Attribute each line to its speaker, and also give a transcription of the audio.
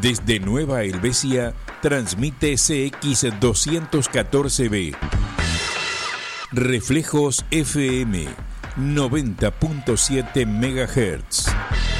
Speaker 1: Desde Nueva Helvecia, transmite CX214B. Reflejos FM, 90.7 MHz.